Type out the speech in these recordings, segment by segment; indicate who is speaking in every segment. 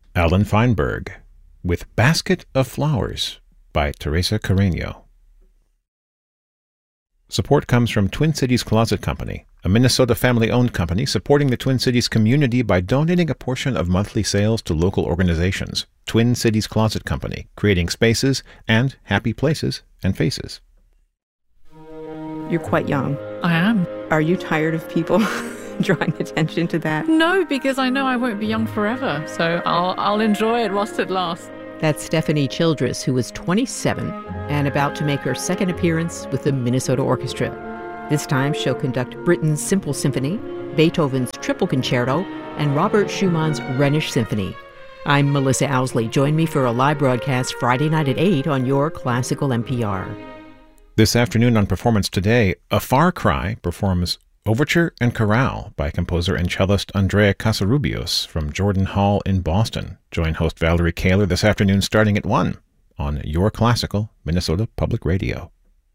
Speaker 1: Alan Feinberg, with Basket of Flowers by Teresa Carreño. Support comes from Twin Cities Closet Company, a Minnesota family-owned company supporting the Twin Cities community by donating a portion of monthly sales to local organizations. Twin Cities Closet Company, creating spaces and happy places and faces.
Speaker 2: You're quite young.
Speaker 3: I am.
Speaker 2: Are you tired of people drawing attention to that?
Speaker 3: No, because I know I won't be young forever, so I'll enjoy it whilst it lasts.
Speaker 4: That's Stephanie Childress, who is 27 and about to make her second appearance with the Minnesota Orchestra. This time she'll conduct Britten's Simple Symphony, Beethoven's Triple Concerto, and Robert Schumann's Rhenish Symphony. I'm Melissa Owsley. Join me for a live broadcast Friday night at 8 on your Classical NPR.
Speaker 1: This afternoon on Performance Today, A Far Cry performs Overture and Chorale by composer and cellist Andrea Casarubios from Jordan Hall in Boston. Join host Valerie Kaler this afternoon starting at 1 on Your Classical, Minnesota Public Radio.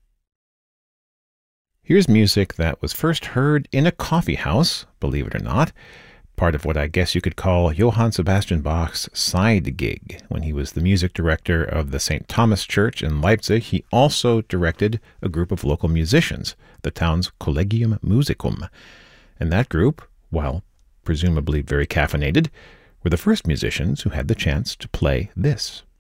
Speaker 1: Here's music that was first heard in a coffee house, believe it or not, part of what I guess you could call Johann Sebastian Bach's side gig. When he was the music director of the St. Thomas Church in Leipzig, he also directed a group of local musicians, the town's Collegium Musicum. And that group, while presumably very caffeinated, were the first musicians who had the chance to play this.